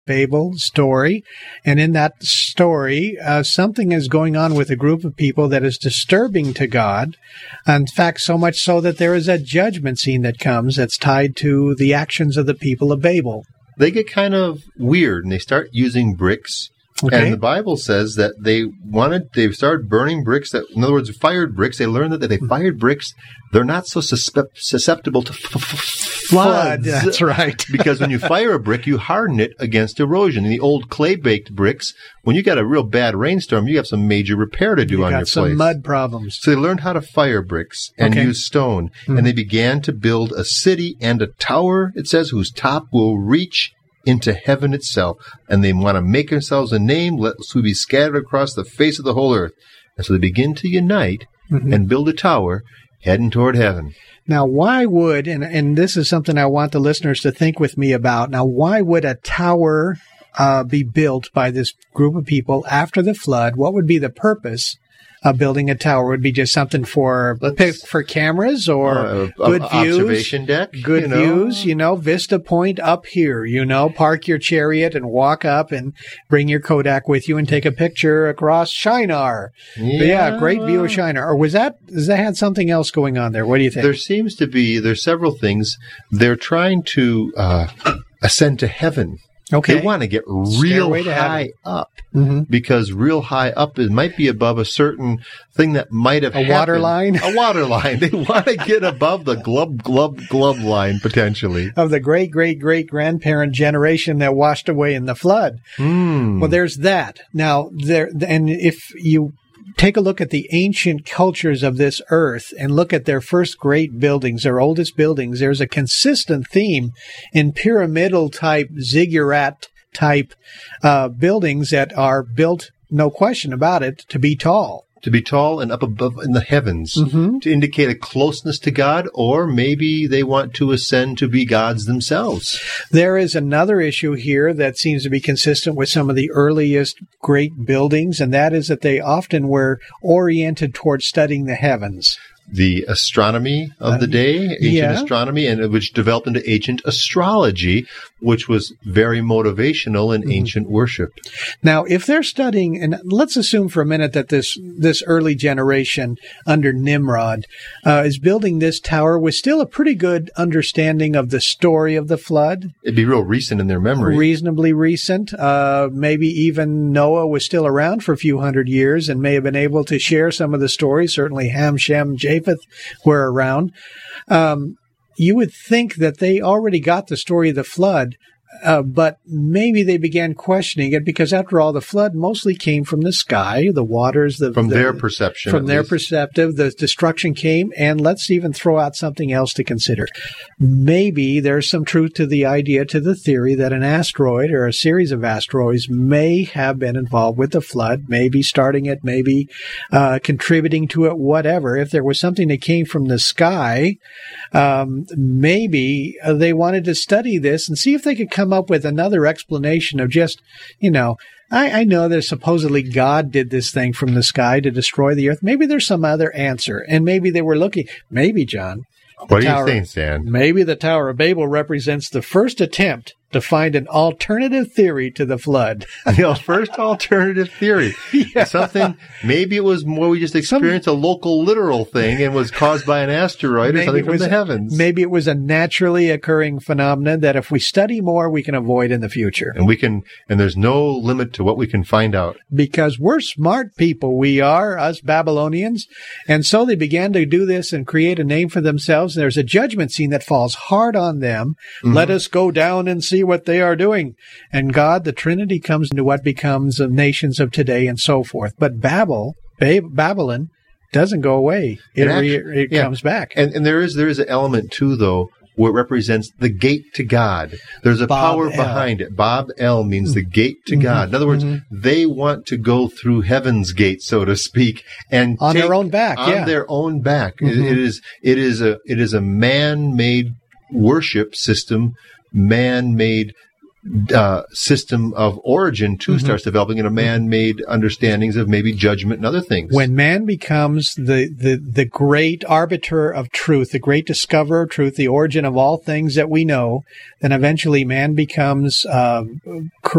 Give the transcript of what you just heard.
Babel story, and in that story, something is going on with a group of people that is disturbing to God. In fact, so much so that there is a judgment scene that comes that's tied to the actions of the people of Babel. They get kind of weird, and they start using bricks. Okay. And the Bible says that they started burning bricks. In other words, fired bricks. They learned that they fired bricks. They're not so susceptible to floods. That's right. Because when you fire a brick, you harden it against erosion. In the old clay-baked bricks, when you got a real bad rainstorm, you have some major repair to do on your place. You got some mud problems. So they learned how to fire bricks and use stone. Mm-hmm. And they began to build a city and a tower, it says, whose top will reach into heaven itself, and they want to make themselves a name, lest we be scattered across the face of the whole earth. And so they begin to unite and build a tower heading toward heaven. Now, why would, and this is something I want the listeners to think with me about, now, why would a tower be built by this group of people after the flood? What would be the purpose of building a tower? Would be just something for cameras or good views, observation deck, good views, Vista Point up here, park your chariot and walk up and bring your Kodak with you and take a picture across Shinar. Yeah, great view of Shinar. Or does that had something else going on there? What do you think? There seems to be, there's several things. They're trying to ascend to heaven. Okay. They want to get real high up because real high up it might be above a certain thing that might have happened. Water line? A water line. They want to get above the glub line potentially. Of the great-great-great-grandparent generation that washed away in the flood. Well, there's that. Now, and if you take a look at the ancient cultures of this earth and look at their first great buildings, their oldest buildings, there's a consistent theme in pyramidal-type, ziggurat-type buildings that are built, no question about it, to be tall. To be tall and up above in the heavens, to indicate a closeness to God, or maybe they want to ascend to be gods themselves. There is another issue here that seems to be consistent with some of the earliest great buildings, and that is that they often were oriented towards studying the heavens. The astronomy of the day, ancient astronomy, and which developed into ancient astrology, which was very motivational in ancient worship. Now, if they're studying, and let's assume for a minute that this early generation under Nimrod is building this tower with still a pretty good understanding of the story of the flood. It'd be real recent in their memory. Reasonably recent. Maybe even Noah was still around for a few hundred years and may have been able to share some of the stories. Certainly Ham, Shem, Japheth were around. You would think that they already got the story of the flood, but maybe they began questioning it because, after all, the flood mostly came from the sky, the waters. From their perception. From their perspective, the destruction came, and let's even throw out something else to consider. Maybe there's some truth to the idea, to the theory, that an asteroid or a series of asteroids may have been involved with the flood, maybe starting it, maybe contributing to it, whatever. If there was something that came from the sky, maybe they wanted to study this and see if they could come up with another explanation of just, I know that supposedly God did this thing from the sky to destroy the earth. Maybe there's some other answer. And maybe they were looking, John. What do you think, Stan? Maybe the Tower of Babel represents the first attempt to find an alternative theory to the flood. First alternative theory. Something, maybe it was more we just experienced a local literal thing and was caused by an asteroid or something from the heavens. Maybe it was a naturally occurring phenomenon that if we study more, we can avoid in the future. And there's no limit to what we can find out. Because we're smart people, we are, us Babylonians. And so they began to do this and create a name for themselves. There's a judgment scene that falls hard on them. Let us go down and see what they are doing. And God, the Trinity, comes into what becomes the nations of today and so forth. But Babylon doesn't go away. It comes back. And there is an element too, though, where it represents the gate to God. There's a power behind it. Bob L means the gate to God. In other words, they want to go through heaven's gate, so to speak, and on their own back. Their own back. It is a man-made worship system, man-made system of origin too starts developing in a man-made understandings of maybe judgment and other things. When man becomes the great arbiter of truth, the great discoverer of truth, the origin of all things that we know, then eventually man becomes